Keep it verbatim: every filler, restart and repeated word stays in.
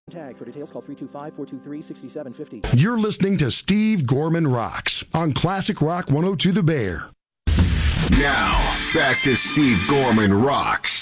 Tag for details, call three two five, four two three, six seven five zero. You're listening to Steve Gorman Rocks on Classic Rock one oh two The Bear. Now, back to Steve Gorman Rocks.